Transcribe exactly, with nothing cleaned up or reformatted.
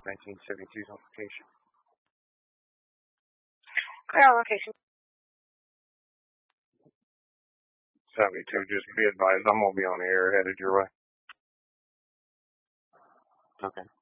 nineteen seventy-two's on location. Clear on location. seventy-two, just be advised, I'm going to be on the air headed your way. Okay.